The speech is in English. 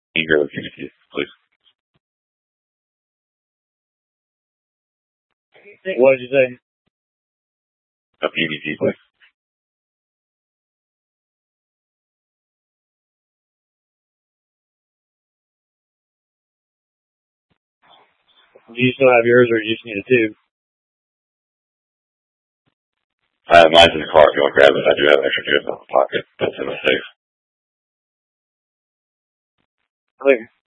Eager looking at you, please. What did you say? A PVC, please. Do you still have yours, or do you just need a tube? Mine's in the car if you want to grab it. I do have extra tubes in my pocket. That's in the safe. Okay.